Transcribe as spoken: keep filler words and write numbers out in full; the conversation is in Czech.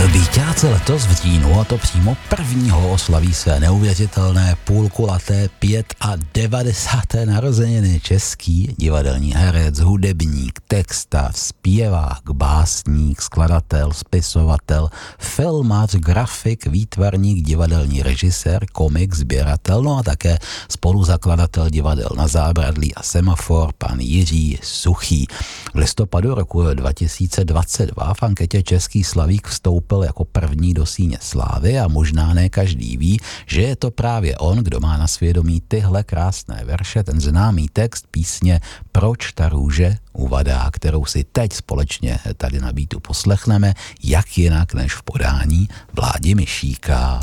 Víťáce letos v říjnu, a to přímo prvního, oslaví své neuvěřitelné půlkulaté pět a devadesáté narozeniny. Český divadelní herec, hudebník, textař, zpěvák, básník, skladatel, spisovatel, filmař, grafik, výtvarník, divadelní režisér, komik, sběratel, no a také spoluzakladatel divadel Na zábradlí a Semafor, pan Jiří Suchý. V listopadu roku dva tisíce dvacet dva v anketě Český slavík vstoupil jako první do síně slávy a možná ne každý ví, že je to právě on, kdo má na svědomí tyhle krásné verše, ten známý text písně Proč ta růže uvadá, kterou si teď společně tady na Beatu poslechneme, jak jinak než v podání Vládi Mišíka.